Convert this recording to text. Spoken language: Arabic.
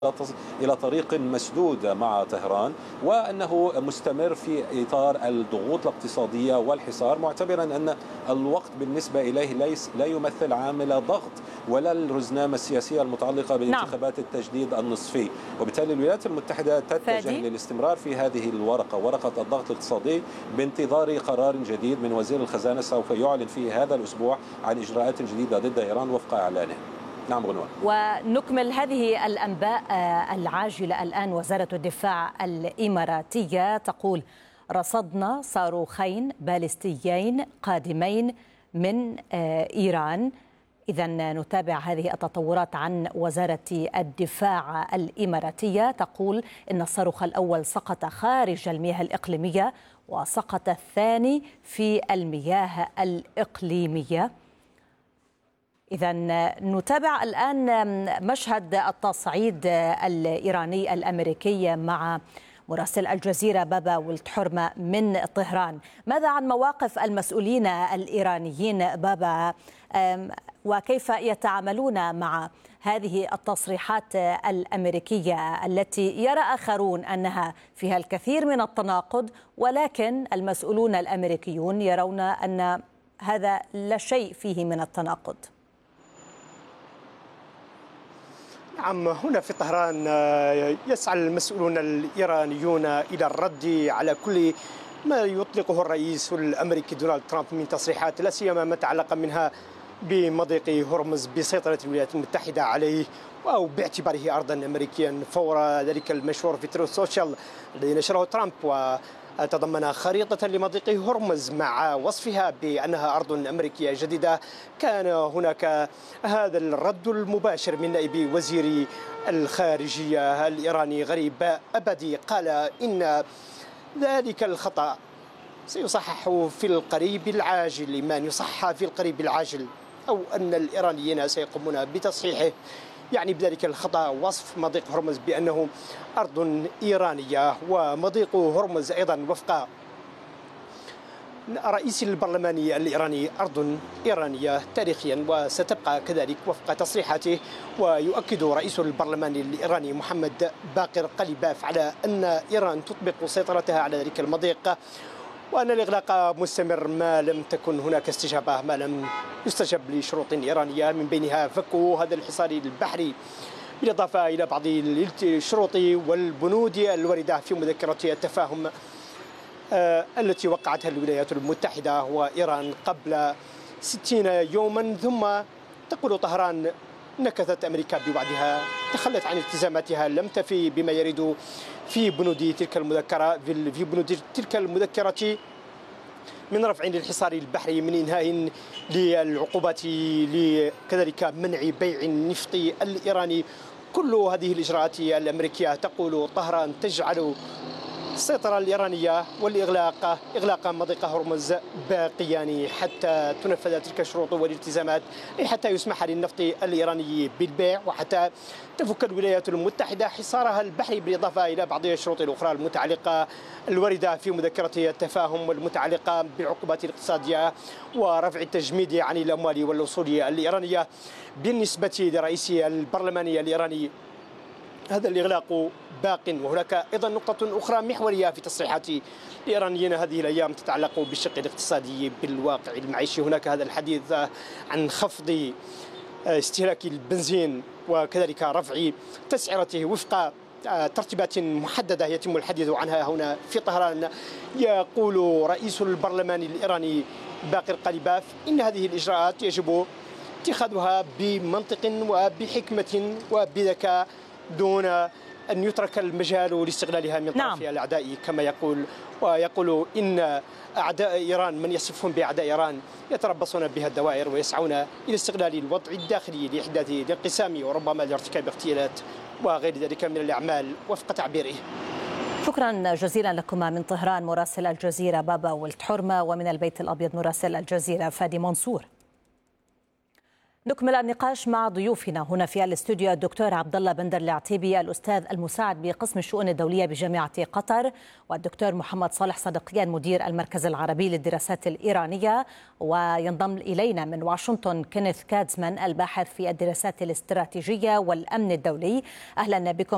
إلى طريق مسدود مع طهران، وأنه مستمر في إطار الضغوط الاقتصادية والحصار، معتبرا أن الوقت بالنسبة إليه لا يمثل عامل ضغط ولا الرزنامة السياسية المتعلقة بانتخابات التجديد النصفي. وبالتالي الولايات المتحدة تتجه للاستمرار في هذه ورقة الضغط الاقتصادي بانتظار قرار جديد من وزير الخزانة سوف يعلن فيه هذا الأسبوع عن إجراءات جديدة ضد إيران وفق إعلانه. نعم غنوان. ونكمل هذه الأنباء العاجلة الآن. وزارة الدفاع الإماراتية تقول: رصدنا صاروخين باليستيين قادمين من إيران. إذن نتابع هذه التطورات عن وزارة الدفاع الإماراتية. تقول إن الصاروخ الأول سقط خارج المياه الإقليمية، وسقط الثاني في المياه الإقليمية. إذن نتابع الآن مشهد التصعيد الإيراني الأمريكي مع مراسل الجزيرة بابا ولتحرمة من طهران. ماذا عن مواقف المسؤولين الإيرانيين بابا، وكيف يتعاملون مع هذه التصريحات الأمريكية التي يرى آخرون أنها فيها الكثير من التناقض، ولكن المسؤولون الأمريكيون يرون أن هذا لا شيء فيه من التناقض؟ نعم، هنا في طهران يسعى المسؤولون الإيرانيون إلى الرد على كل ما يطلقه الرئيس الأمريكي دونالد ترامب من تصريحات، لا سيما ما تعلق منها بمضيق هرمز بسيطرة الولايات المتحدة عليه أو باعتباره أرضا أمريكيا، فور ذلك المشهور في تروث سوشيال الذي نشره ترامب وتضمن خريطة لمضيق هرمز مع وصفها بأنها أرض أمريكية جديدة. كان هناك هذا الرد المباشر من نائب وزير الخارجية الإيراني غريب أبدي، قال إن ذلك الخطأ سيصحح في القريب العاجل، ما يصحح في القريب العاجل، أو أن الإيرانيين سيقومون بتصحيحه. يعني بذلك الخطأ وصف مضيق هرمز بأنه أرض إيرانية، ومضيق هرمز أيضا وفق رئيس البرلمان الإيراني أرض إيرانية تاريخيا وستبقى كذلك وفق تصريحاته. ويؤكد رئيس البرلمان الإيراني محمد باقر قليباف على أن إيران تطبق سيطرتها على ذلك المضيق، وأن الإغلاق مستمر ما لم تكن هناك استجابة، ما لم يستجب لشروط إيرانية، من بينها فك هذا الحصار البحري، بالإضافة إلى بعض الشروط والبنود الواردة في مذكرة التفاهم التي وقعتها الولايات المتحدة وإيران قبل 60 يوما. ثم تقول طهران: نكثت أمريكا بوعدها، تخلت عن التزاماتها، لم تفي بما يريد في بنود تلك المذكرة من رفع للحصار البحري، من إنهاء للعقوبات، كذلك منع بيع النفط الإيراني. كل هذه الإجراءات الأمريكية تقول طهران تجعل السيطرة الإيرانية إغلاق مضيق هرمز باقيان حتى تنفذ تلك الشروط والالتزامات، أي حتى يسمح للنفط الإيراني بالبيع، وحتى تفك الولايات المتحدة حصارها البحري، بالإضافة إلى بعض الشروط الأخرى المتعلقة الواردة في مذكرة التفاهم والمتعلقة بالعقوبات الاقتصادية ورفع التجميد عن الأموال والأصول الإيرانية. بالنسبة لرئيس البرلمان الإيراني هذا الإغلاق باق. وهناك أيضا نقطة أخرى محورية في تصريحات الإيرانيين هذه الأيام تتعلق بالشق الاقتصادي بالواقع المعيشي. هناك هذا الحديث عن خفض استهلاك البنزين وكذلك رفع تسعيرته وفق ترتيبات محددة يتم الحديث عنها هنا في طهران. يقول رئيس البرلمان الإيراني باقر قليباف إن هذه الإجراءات يجب اتخاذها بمنطق وبحكمة وبذكاء، دون أن يترك المجال لاستغلالها من طرف الأعداء كما يقول. ويقول إن أعداء إيران، من يصفهم بأعداء إيران، يتربصون بها الدوائر ويسعون إلى استغلال الوضع الداخلي لإحداث الانقسام وربما لارتكاب اغتيالات وغير ذلك من الأعمال وفق تعبيره. شكرا جزيلا لكما من طهران مراسل الجزيرة بابا ولتحرمة، ومن البيت الأبيض مراسل الجزيرة فادي منصور. نكمل النقاش مع ضيوفنا هنا في الاستوديو: الدكتور عبد الله بندر العتيبي، الأستاذ المساعد بقسم الشؤون الدولية بجامعة قطر، والدكتور محمد صالح صدقيان مدير المركز العربي للدراسات الإيرانية، وينضم إلينا من واشنطن كينيث كادزمان الباحث في الدراسات الاستراتيجية والأمن الدولي. أهلا بكم